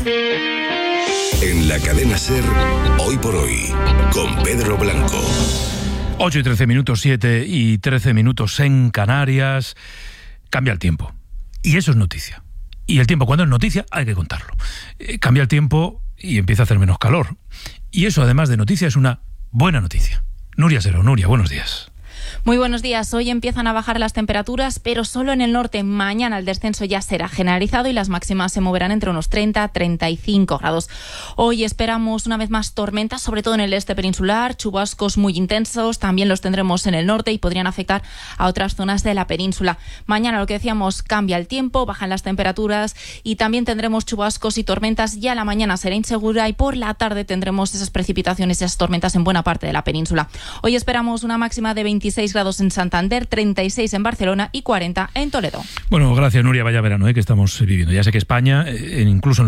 En la cadena SER, Hoy por Hoy, con Pedro Blanco. 8 y 13 minutos, 7 y 13 minutos en Canarias. Cambia el tiempo. Y eso es noticia. Y el tiempo, cuando es noticia, hay que contarlo. Cambia el tiempo y empieza a hacer menos calor. Y eso, además de noticia, es una buena noticia. Nuria Sero. Nuria, buenos días. Muy buenos días. Hoy empiezan a bajar las temperaturas, pero solo en el norte. Mañana el descenso ya será generalizado y las máximas se moverán entre unos 30 a 35 grados. Hoy esperamos una vez más tormentas, sobre todo en el este peninsular, chubascos muy intensos, también los tendremos en el norte y podrían afectar a otras zonas de la península. Mañana, lo que decíamos, cambia el tiempo, bajan las temperaturas y también tendremos chubascos y tormentas. Ya la mañana será insegura y por la tarde tendremos esas precipitaciones y esas tormentas en buena parte de la península. Hoy esperamos una máxima de 26 grados en Santander, 36 en Barcelona y 40 en Toledo. Bueno, gracias, Nuria. Vaya verano que estamos viviendo. Ya sé que España, incluso en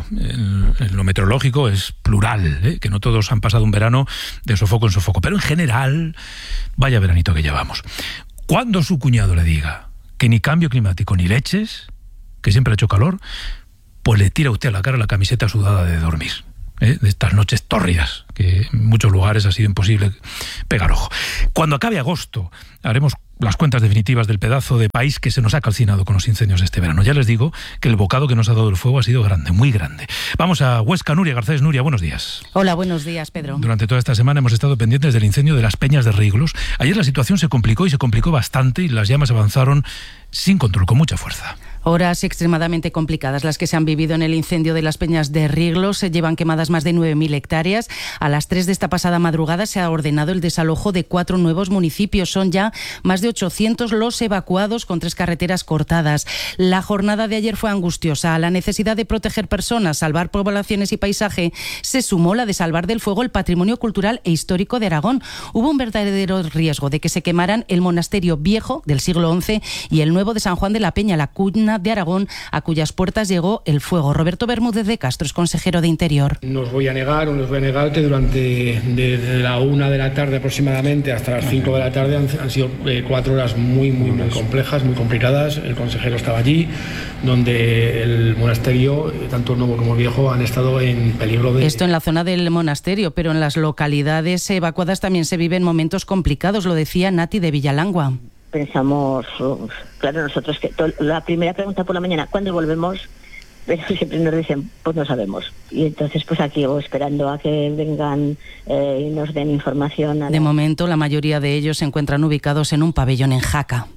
lo meteorológico, es plural, que no todos han pasado un verano de sofoco en sofoco, pero en general, vaya veranito que llevamos. Cuando su cuñado le diga que ni cambio climático ni leches, que siempre ha hecho calor, pues le tira usted a la cara la camiseta sudada de dormir. De estas noches tórridas, que en muchos lugares ha sido imposible pegar ojo. Cuando acabe agosto, haremos las cuentas definitivas del pedazo de país que se nos ha calcinado con los incendios este verano. Ya les digo que el bocado que nos ha dado el fuego ha sido grande, muy grande. Vamos a Huesca. Nuria Garcés. Nuria, buenos días. Hola, buenos días, Pedro. Durante toda esta semana hemos estado pendientes del incendio de las Peñas de Riglos. Ayer la situación se complicó bastante y las llamas avanzaron sin control, con mucha fuerza. Horas extremadamente complicadas las que se han vivido en el incendio de las Peñas de Riglos. Se llevan quemadas más de 9.000 hectáreas. A las 3 de esta pasada madrugada se ha ordenado el desalojo de 4 nuevos municipios. Son ya más de 800 los evacuados, con 3 carreteras cortadas. La jornada de ayer fue angustiosa. A la necesidad de proteger personas, salvar poblaciones y paisaje, se sumó la de salvar del fuego el patrimonio cultural e histórico de Aragón. Hubo un verdadero riesgo de que se quemaran el monasterio viejo del siglo XI y el nuevo de San Juan de la Peña, la cuna de Aragón, a cuyas puertas llegó el fuego. Roberto Bermúdez de Castro es consejero de Interior. No os voy a negar que durante desde la 1 de la tarde aproximadamente hasta las 5 de la tarde han sido 4 horas muy complejas, muy complicadas. El consejero estaba allí, donde el monasterio, tanto el nuevo como el viejo, han estado en peligro de... Esto en la zona del monasterio, pero en las localidades evacuadas también se viven momentos complicados, lo decía Nati de Villalangua. Pensamos, claro, nosotros que la primera pregunta por la mañana, ¿cuándo volvemos? Pero siempre nos dicen, pues no sabemos. Y entonces pues aquí esperando a que vengan y nos den información. De momento la mayoría de ellos se encuentran ubicados en un pabellón en Jaca.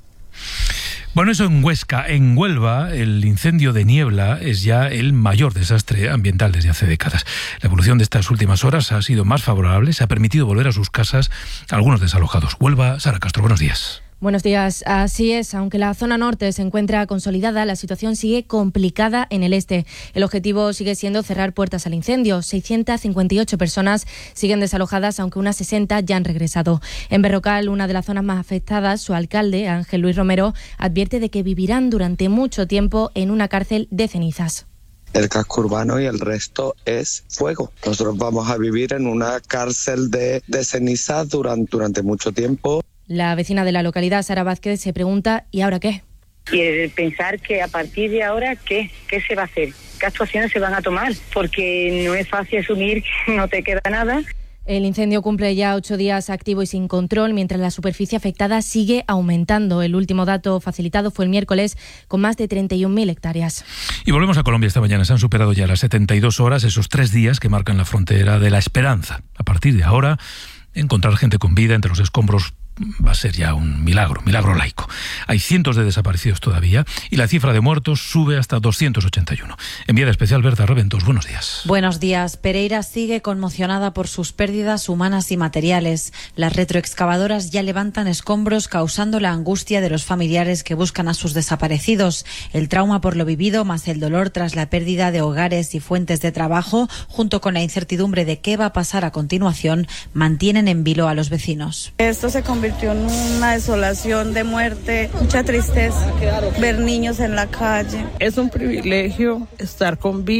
Bueno, eso en Huesca. En Huelva, el incendio de Niebla es ya el mayor desastre ambiental desde hace décadas. La evolución de estas últimas horas ha sido más favorable, se ha permitido volver a sus casas a algunos desalojados. Huelva, Sara Castro, buenos días. Buenos días. Así es, aunque la zona norte se encuentra consolidada, la situación sigue complicada en el este. El objetivo sigue siendo cerrar puertas al incendio. 658 personas siguen desalojadas, aunque unas 60 ya han regresado. En Berrocal, una de las zonas más afectadas, su alcalde, Ángel Luis Romero, advierte de que vivirán durante mucho tiempo en una cárcel de cenizas. El casco urbano y el resto es fuego. Nosotros vamos a vivir en una cárcel de cenizas durante mucho tiempo. La vecina de la localidad, Sara Vázquez, se pregunta ¿y ahora qué? Y pensar que a partir de ahora, ¿qué se va a hacer? ¿Qué actuaciones se van a tomar? Porque no es fácil asumir que no te queda nada. El incendio cumple ya 8 días activo y sin control, mientras la superficie afectada sigue aumentando. El último dato facilitado fue el miércoles, con más de 31.000 hectáreas. Y volvemos a Colombia esta mañana. Se han superado ya las 72 horas, esos 3 días que marcan la frontera de la esperanza. A partir de ahora, encontrar gente con vida entre los escombros va a ser ya un milagro laico. Hay cientos de desaparecidos todavía y la cifra de muertos sube hasta 281. Enviada especial Berta Reventos, buenos días. Buenos días. Pereira sigue conmocionada por sus pérdidas humanas y materiales. Las retroexcavadoras ya levantan escombros, causando la angustia de los familiares que buscan a sus desaparecidos. El trauma por lo vivido, más el dolor tras la pérdida de hogares y fuentes de trabajo, junto con la incertidumbre de qué va a pasar a continuación, mantienen en vilo a los vecinos. Esto se convirtió en una desolación de muerte, mucha tristeza, ver niños en la calle. Es un privilegio estar con vida,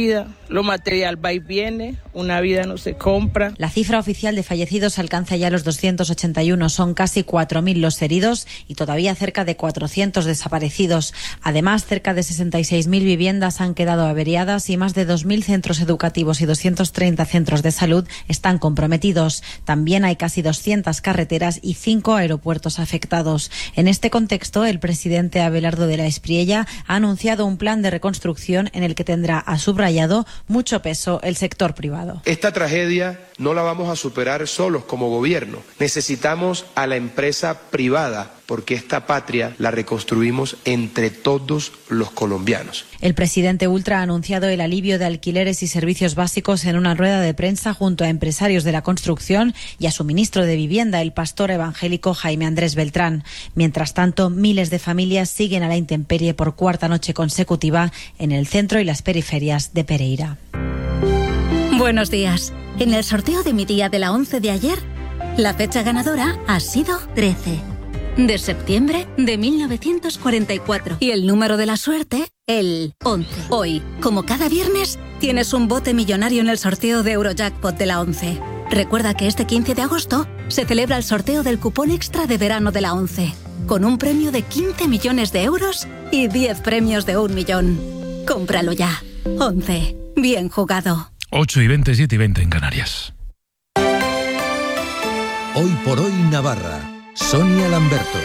Lo material va y viene, una vida no se compra. La cifra oficial de fallecidos alcanza ya los 281, son casi 4.000 los heridos y todavía cerca de 400 desaparecidos. Además, cerca de 66.000 viviendas han quedado averiadas y más de 2.000 centros educativos y 230 centros de salud están comprometidos. También hay casi 200 carreteras y 5 aeropuertos afectados. En este contexto, el presidente Abelardo de la Espriella ha anunciado un plan de reconstrucción en el que tendrá, ha subrayado, mucho peso el sector privado. Esta tragedia no la vamos a superar solos como gobierno. Necesitamos a la empresa privada porque esta patria la reconstruimos entre todos los colombianos. El presidente Ultra ha anunciado el alivio de alquileres y servicios básicos en una rueda de prensa junto a empresarios de la construcción y a su ministro de Vivienda, el pastor evangélico Jaime Andrés Beltrán. Mientras tanto, miles de familias siguen a la intemperie por cuarta noche consecutiva en el centro y las periferias de Pereira. Buenos días. En el sorteo de mi día de la 11 de ayer, la fecha ganadora ha sido 13 de septiembre de 1944 y el número de la suerte, el 11. Hoy, como cada viernes, tienes un bote millonario en el sorteo de Eurojackpot de la 11. Recuerda que este 15 de agosto se celebra el sorteo del cupón extra de verano de la 11, con un premio de 15 millones de euros y 10 premios de 1 millón. Cómpralo ya. 11. Bien jugado. 8:20, 7:20 en Canarias. Hoy por hoy Navarra. Sonia Lamberto.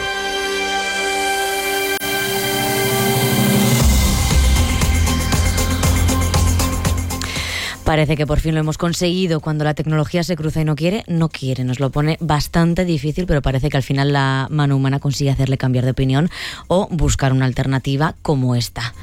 Parece que por fin lo hemos conseguido. Cuando la tecnología se cruza y no quiere, no quiere. Nos lo pone bastante difícil, pero parece que al final la mano humana consigue hacerle cambiar de opinión o buscar una alternativa como esta.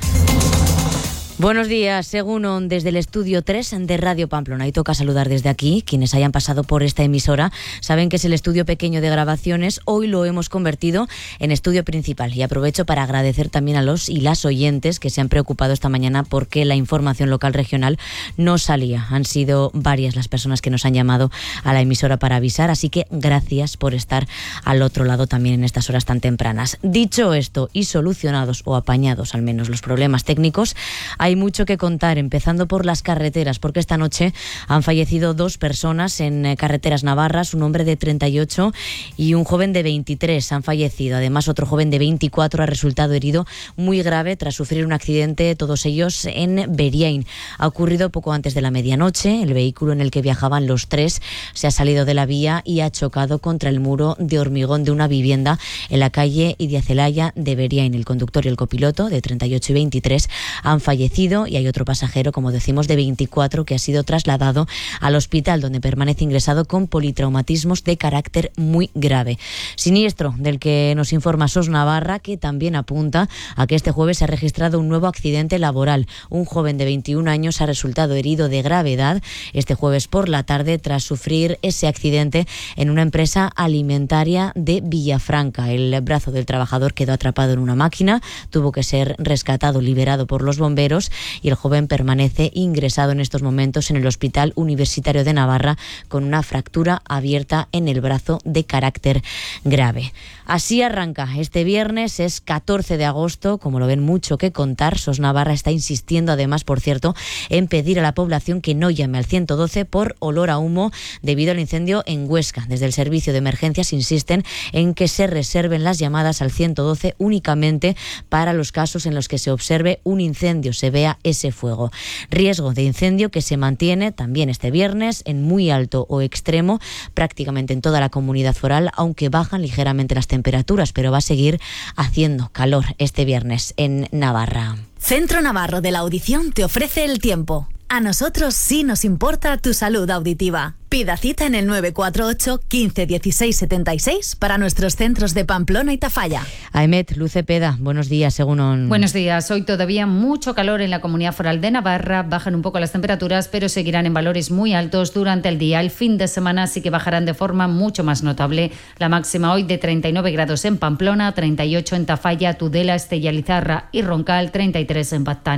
Buenos días, según desde el estudio 3 de Radio Pamplona. Y toca saludar desde aquí. Quienes hayan pasado por esta emisora saben que es el estudio pequeño de grabaciones. Hoy lo hemos convertido en estudio principal. Y aprovecho para agradecer también a los y las oyentes que se han preocupado esta mañana porque la información local regional no salía. Han sido varias las personas que nos han llamado a la emisora para avisar. Así que gracias por estar al otro lado también en estas horas tan tempranas. Dicho esto y solucionados o apañados al menos los problemas técnicos, hay mucho que contar, empezando por las carreteras, porque esta noche han fallecido 2 personas en carreteras navarras, un hombre de 38 y un joven de 23 han fallecido. Además, otro joven de 24 ha resultado herido muy grave tras sufrir un accidente, todos ellos en Beriain. Ha ocurrido poco antes de la medianoche. El vehículo en el que viajaban los 3 se ha salido de la vía y ha chocado contra el muro de hormigón de una vivienda en la calle Idiazelaya de Beriain. El conductor y el copiloto, de 38 y 23, han fallecido y hay otro pasajero, como decimos, de 24 que ha sido trasladado al hospital donde permanece ingresado con politraumatismos de carácter muy grave. Siniestro del que nos informa SOS Navarra, que también apunta a que este jueves se ha registrado un nuevo accidente laboral. Un joven de 21 años ha resultado herido de gravedad este jueves por la tarde tras sufrir ese accidente en una empresa alimentaria de Villafranca. El brazo del trabajador quedó atrapado en una máquina, tuvo que ser rescatado, liberado por los bomberos y el joven permanece ingresado en estos momentos en el Hospital Universitario de Navarra con una fractura abierta en el brazo de carácter grave. Así arranca este viernes, es 14 de agosto, como lo ven, mucho que contar. SOS Navarra está insistiendo además, por cierto, en pedir a la población que no llame al 112 por olor a humo debido al incendio en Huesca. Desde el servicio de emergencias insisten en que se reserven las llamadas al 112 únicamente para los casos en los que se observe un incendio, se vea ese fuego. Riesgo de incendio que se mantiene también este viernes en muy alto o extremo prácticamente en toda la comunidad foral, aunque bajan ligeramente las temperaturas, pero va a seguir haciendo calor este viernes en Navarra. Centro Navarro de la Audición te ofrece el tiempo. A nosotros sí nos importa tu salud auditiva. Pida cita en el 948 15 16 76 para nuestros centros de Pamplona y Tafalla. Aemet, Luz Cepeda, buenos días. Buenos días. Hoy todavía mucho calor en la Comunidad Foral de Navarra. Bajan un poco las temperaturas, pero seguirán en valores muy altos durante el día. El fin de semana sí que bajarán de forma mucho más notable. La máxima hoy de 39 grados en Pamplona, 38 en Tafalla, Tudela, Estella Lizarra y Roncal, 33 en Baztán.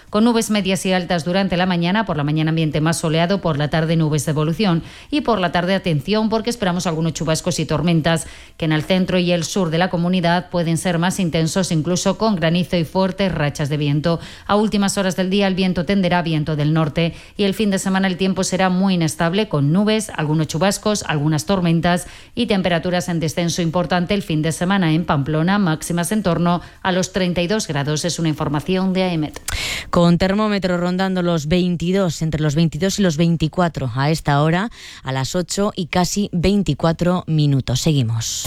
con nubes medias y altas durante la mañana. Por la mañana ambiente más soleado, por la tarde nubes de evolución y por la tarde atención porque esperamos algunos chubascos y tormentas que en el centro y el sur de la comunidad pueden ser más intensos, incluso con granizo y fuertes rachas de viento. A últimas horas del día el viento tenderá a viento del norte y el fin de semana el tiempo será muy inestable con nubes, algunos chubascos, algunas tormentas y temperaturas en descenso importante el fin de semana en Pamplona, máximas en torno a los 32 grados. Es una información de AEMET. Con termómetro rondando los 22, entre los 22 y los 24 a esta hora, a las 8 y casi 24 minutos. Seguimos.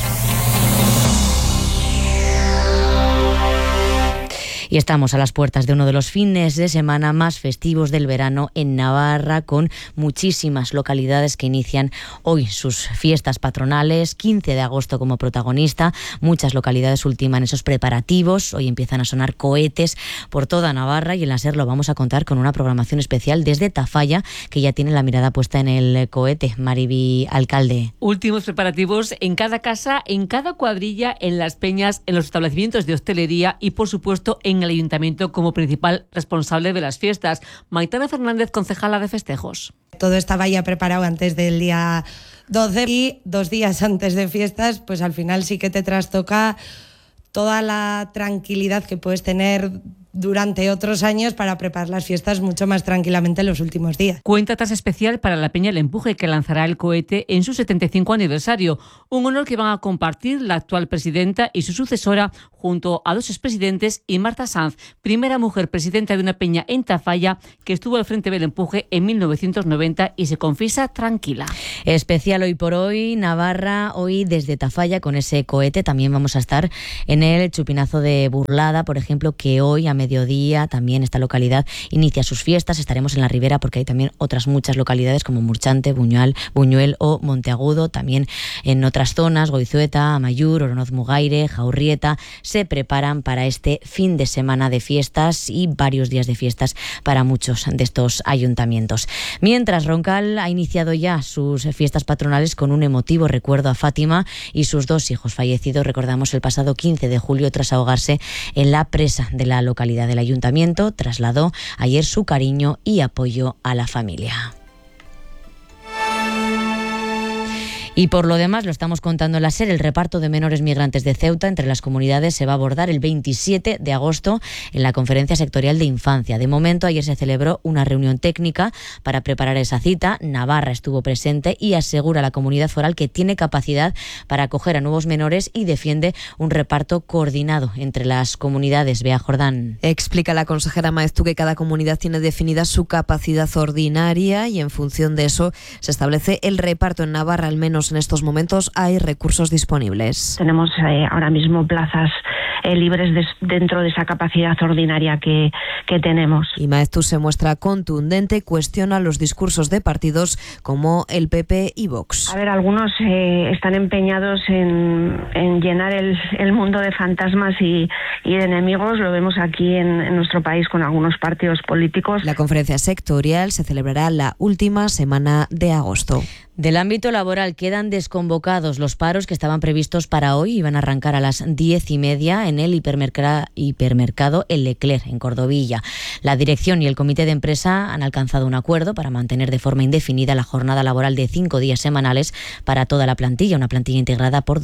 Y estamos a las puertas de uno de los fines de semana más festivos del verano en Navarra, con muchísimas localidades que inician hoy sus fiestas patronales, 15 de agosto como protagonista. Muchas localidades ultiman esos preparativos. Hoy empiezan a sonar cohetes por toda Navarra y en la SER lo vamos a contar con una programación especial desde Tafalla, que ya tiene la mirada puesta en el cohete. Mariby, alcalde. Últimos preparativos en cada casa, en cada cuadrilla, en las peñas, en los establecimientos de hostelería y, por supuesto, en el Ayuntamiento como principal responsable de las fiestas. Maitana Fernández, concejala de festejos. Todo estaba ya preparado antes del día 12 y 2 días antes de fiestas, pues al final sí que te trastoca toda la tranquilidad que puedes tener durante otros años para preparar las fiestas mucho más tranquilamente en los últimos días. Cuenta tras especial para la Peña El Empuje, que lanzará el cohete en su 75 aniversario, un honor que van a compartir la actual presidenta y su sucesora junto a 2 expresidentes y Marta Sanz, primera mujer presidenta de una peña en Tafalla que estuvo al frente del Empuje en 1990 y se confiesa tranquila. Especial hoy por hoy, Navarra, hoy desde Tafalla con ese cohete. También vamos a estar en el Chupinazo de Burlada, por ejemplo, que hoy a mediodía también esta localidad inicia sus fiestas. Estaremos en la Ribera porque hay también otras muchas localidades como Murchante, Buñuel o Monteagudo. También en otras zonas, Goizueta, Amaiur, Oronoz Mugaire, Jaurrieta, se preparan para este fin de semana de fiestas y varios días de fiestas para muchos de estos ayuntamientos. Mientras, Roncal ha iniciado ya sus fiestas patronales con un emotivo recuerdo a Fátima y sus 2 hijos fallecidos, recordamos, el pasado 15 de julio tras ahogarse en la presa de la localidad. Del Ayuntamiento trasladó ayer su cariño y apoyo a la familia. Y por lo demás, lo estamos contando en la SER, el reparto de menores migrantes de Ceuta entre las comunidades se va a abordar el 27 de agosto en la Conferencia Sectorial de Infancia. De momento, ayer se celebró una reunión técnica para preparar esa cita. Navarra estuvo presente y asegura a la comunidad foral que tiene capacidad para acoger a nuevos menores y defiende un reparto coordinado entre las comunidades. Bea Jordán. Explica la consejera Maeztu que cada comunidad tiene definida su capacidad ordinaria y en función de eso se establece el reparto. En Navarra, al menos en estos momentos, hay recursos disponibles. Tenemos ahora mismo plazas libres dentro de esa capacidad ordinaria que tenemos. Y Maeztu se muestra contundente, cuestiona los discursos de partidos como el PP y Vox. A ver, algunos están empeñados en llenar el mundo de fantasmas y de enemigos. Lo vemos aquí en nuestro país con algunos partidos políticos. La conferencia sectorial se celebrará la última semana de agosto. Del ámbito laboral quedan desconvocados los paros que estaban previstos para hoy. Iban a arrancar a las 10:30 en el hipermercado El Leclerc, en Cordovilla. La dirección y el comité de empresa han alcanzado un acuerdo para mantener de forma indefinida la jornada laboral de 5 días semanales para toda la plantilla, una plantilla integrada por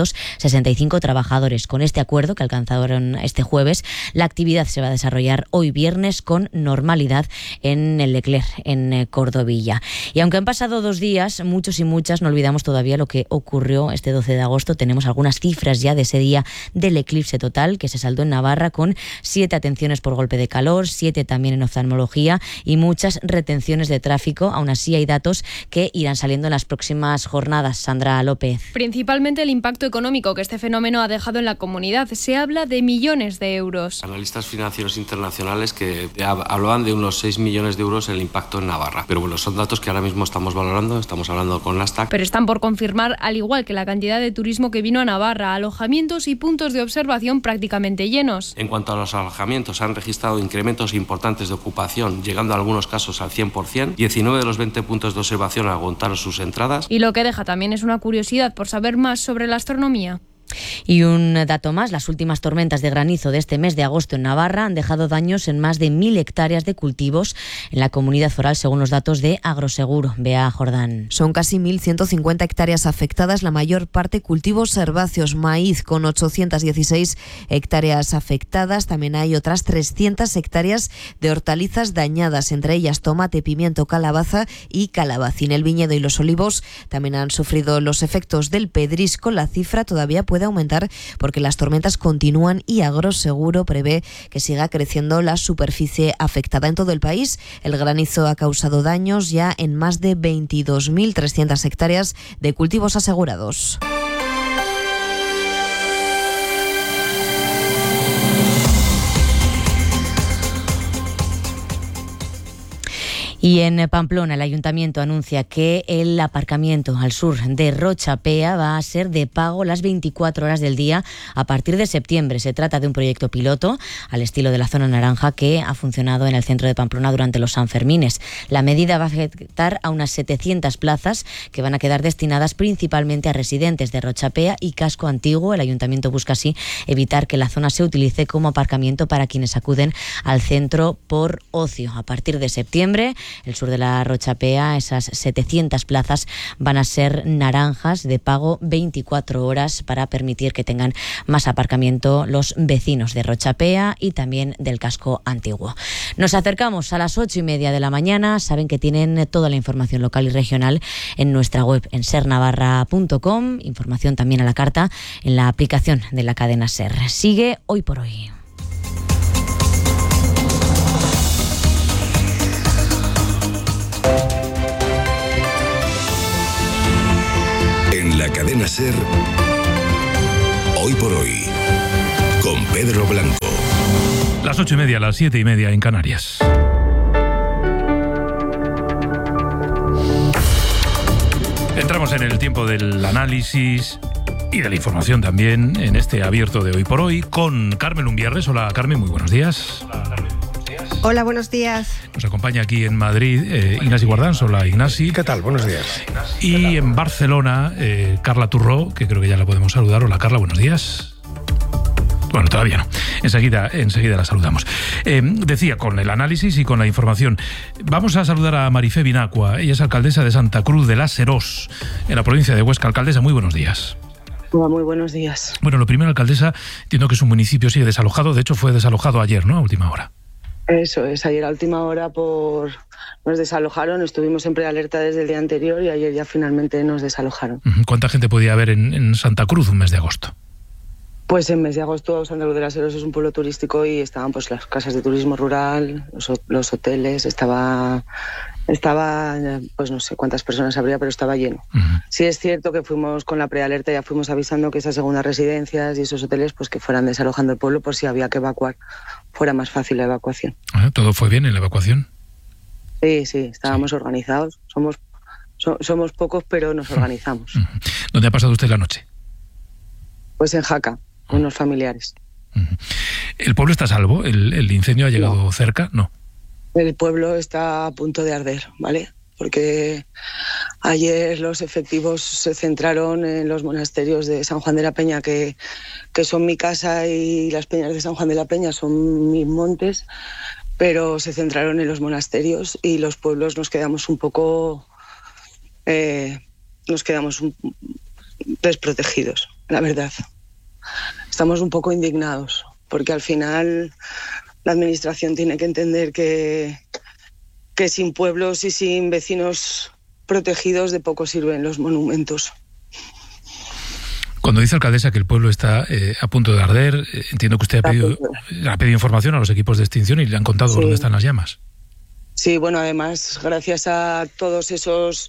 265 trabajadores. Con este acuerdo que alcanzaron este jueves, la actividad se va a desarrollar hoy viernes con normalidad en El Leclerc, en Cordovilla. Y aunque han pasado 2 días, muchos y muchas no olvidamos todavía lo que ocurrió este 12 de agosto. Tenemos algunas cifras ya de ese día del eclipse total que se saldó en Navarra con 7 atenciones por golpe de calor, 7 también en oftalmología y muchas retenciones de tráfico. Aún así hay datos que irán saliendo en las próximas jornadas. Sandra López. Principalmente el impacto económico que este fenómeno ha dejado en la comunidad. Se habla de millones de euros. Analistas financieros internacionales que hablaban de unos 6 millones de euros el impacto en Navarra. Pero bueno, son datos que ahora mismo estamos valorando, estamos hablando con Nasdaq. Pero están por confirmar, al igual que la cantidad de turismo que vino a Navarra, alojamientos y puntos de observación prácticamente llenos. En cuanto a los alojamientos, han registrado incrementos importantes de ocupación, llegando en algunos casos al 100%. 19 de los 20 puntos de observación agotaron sus entradas. Y lo que deja también es una curiosidad por saber más sobre la astronomía. Y un dato más, las últimas tormentas de granizo de este mes de agosto en Navarra han dejado daños en más de 1.000 hectáreas de cultivos en la comunidad foral, según los datos de Agroseguro. Bea Jordán. Son casi 1.150 hectáreas afectadas, la mayor parte cultivos herbáceos, maíz con 816 hectáreas afectadas. También hay otras 300 hectáreas de hortalizas dañadas, entre ellas tomate, pimiento, calabaza y calabacín. El viñedo y los olivos también han sufrido los efectos del pedrisco. La cifra todavía puede aumentar porque las tormentas continúan y Agroseguro prevé que siga creciendo la superficie afectada. En todo el país, el granizo ha causado daños ya en más de 22.300 hectáreas de cultivos asegurados. Y en Pamplona, el ayuntamiento anuncia que el aparcamiento al sur de Rochapea va a ser de pago las 24 horas del día a partir de septiembre. Se trata de un proyecto piloto al estilo de la zona naranja que ha funcionado en el centro de Pamplona durante los Sanfermines. La medida va a afectar a unas 700 plazas que van a quedar destinadas principalmente a residentes de Rochapea y Casco Antiguo. El ayuntamiento busca así evitar que la zona se utilice como aparcamiento para quienes acuden al centro por ocio. A partir de septiembre, el sur de la Rochapea, esas 700 plazas van a ser naranjas de pago 24 horas para permitir que tengan más aparcamiento los vecinos de Rochapea y también del Casco Antiguo. Nos acercamos a las 8:30 de la mañana. Saben que tienen toda la información local y regional en nuestra web en sernavarra.com. Información también a la carta en la aplicación de la cadena SER. Sigue Hoy por Hoy. En la cadena SER, Hoy por Hoy, con Pedro Blanco. Las 8:30, las 7:30 en Canarias. Entramos en el tiempo del análisis y de la información también en este abierto de Hoy por Hoy con Carmen Umbierres. Hola Carmen, muy buenos días. Hola, buenos días. Nos acompaña aquí en Madrid Ignasi Guardans. Hola Ignasi. ¿Qué tal? Buenos días. Y en Barcelona, Carla Turró, que creo que ya la podemos saludar. Hola Carla, buenos días. Bueno, todavía no. Enseguida la saludamos. Decía, con el análisis y con la información. Vamos a saludar a Marifé Binacua. Ella es alcaldesa de Santa Cruz de la Serós, en la provincia de Huesca. Alcaldesa, muy buenos días. Hola, muy buenos días. Bueno, lo primero, alcaldesa, entiendo que su municipio sigue desalojado. De hecho, fue desalojado ayer, ¿no? A última hora. Eso es, ayer a última hora nos desalojaron, estuvimos en prealerta desde el día anterior y ayer ya finalmente nos desalojaron. ¿Cuánta gente podía haber en Santa Cruz un mes de agosto? Pues en mes de agosto Santa Cruz de la Serós es un pueblo turístico y estaban pues las casas de turismo rural, los hoteles, estaba pues no sé cuántas personas habría, pero estaba lleno. Sí es cierto que fuimos con la prealerta, ya fuimos avisando que esas segundas residencias y esos hoteles pues que fueran desalojando el pueblo por si había que evacuar, fuera más fácil la evacuación. ¿Todo fue bien en la evacuación? Sí, estábamos organizados, somos pocos pero nos organizamos. ¿Dónde ha pasado usted la noche? Pues en Jaca, con unos familiares. ¿El pueblo está a salvo? ¿El incendio ha llegado cerca? No. El pueblo está a punto de arder, ¿vale? Porque ayer los efectivos se centraron en los monasterios de San Juan de la Peña, que son mi casa, y las peñas de San Juan de la Peña son mis montes, pero se centraron en los monasterios y los pueblos nos quedamos un poco desprotegidos, la verdad. Estamos un poco indignados, porque al final la administración tiene que entender que sin pueblos y sin vecinos protegidos de poco sirven los monumentos. Cuando dice, alcaldesa, que el pueblo está a punto de arder, entiendo que usted ha pedido información a los equipos de extinción y le han contado dónde están las llamas. Sí, bueno, además, gracias a todos esos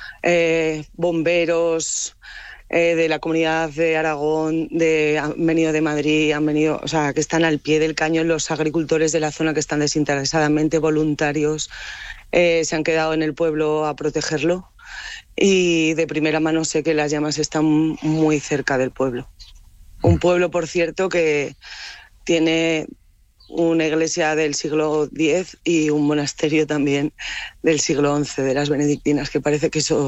bomberos de la Comunidad de Aragón, han venido de Madrid, o sea, que están al pie del cañón, los agricultores de la zona que están desinteresadamente voluntarios, se han quedado en el pueblo a protegerlo. Y de primera mano sé que las llamas están muy cerca del pueblo. Un pueblo, por cierto, que tiene una iglesia del siglo X y un monasterio también del siglo XI, de las benedictinas, que parece que eso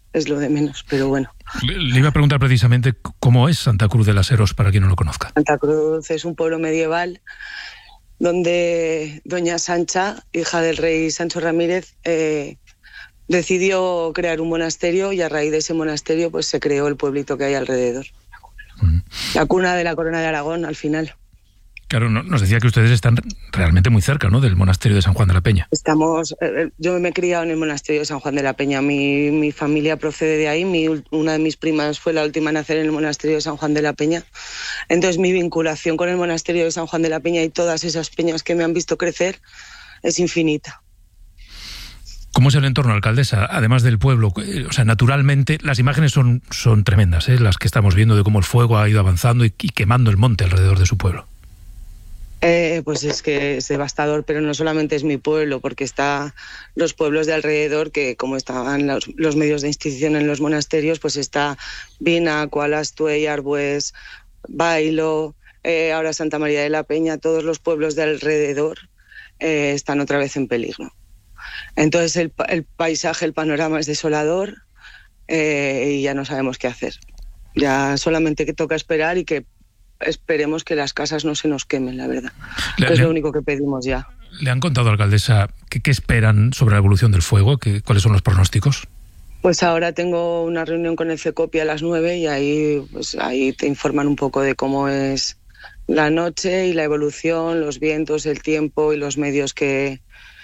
es lo de menos, pero bueno. Le iba a preguntar precisamente cómo es Santa Cruz de las Heros, para quien no lo conozca. Santa Cruz es un pueblo medieval donde doña Sancha, hija del rey Sancho Ramírez, decidió crear un monasterio, y a raíz de ese monasterio pues se creó el pueblito que hay alrededor. La cuna de la corona de Aragón, al final. Claro, nos decía que ustedes están realmente muy cerca, ¿no?, del monasterio de San Juan de la Peña. Yo me he criado en el monasterio de San Juan de la Peña. Mi familia procede de ahí. Una de mis primas fue la última en nacer en el monasterio de San Juan de la Peña. Entonces mi vinculación con el monasterio de San Juan de la Peña y todas esas peñas que me han visto crecer es infinita. ¿Cómo es el entorno, alcaldesa? Además del pueblo, o sea, naturalmente las imágenes son tremendas, las que estamos viendo de cómo el fuego ha ido avanzando y quemando el monte alrededor de su pueblo. Pues es que es devastador, pero no solamente es mi pueblo, porque está los pueblos de alrededor, que como estaban los medios de extinción en los monasterios, pues está Vina, Cualastue, Arbues, Bailo, ahora Santa María de la Peña. Todos los pueblos de alrededor están otra vez en peligro. Entonces el paisaje, el panorama es desolador, y ya no sabemos qué hacer. Ya solamente que toca esperar y que esperemos que las casas no se nos quemen, la verdad. Es lo único que pedimos ya. ¿Le han contado, alcaldesa, qué esperan sobre la evolución del fuego? ¿Cuáles son los pronósticos? Pues ahora tengo una reunión con el CECOPI a las 9 y ahí te informan un poco de cómo es la noche y la evolución, los vientos, el tiempo y los medios de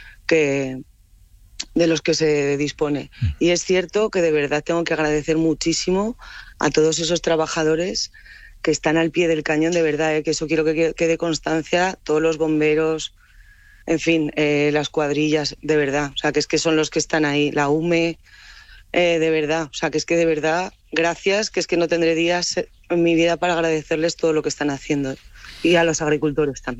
los que se dispone. Y es cierto que de verdad tengo que agradecer muchísimo a todos esos trabajadores que están al pie del cañón, de verdad, que eso quiero que quede constancia, todos los bomberos, en fin, las cuadrillas, de verdad, o sea, que es que son los que están ahí, la UME, de verdad, o sea, que es que de verdad, gracias, que es que no tendré días en mi vida para agradecerles todo lo que están haciendo, y a los agricultores también.